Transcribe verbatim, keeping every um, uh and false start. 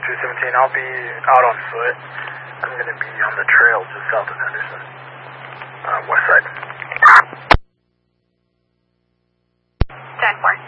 two seventeen, I'll be out on foot. I'm going to be on the trail just south of Henderson. Uh, west side. ten four.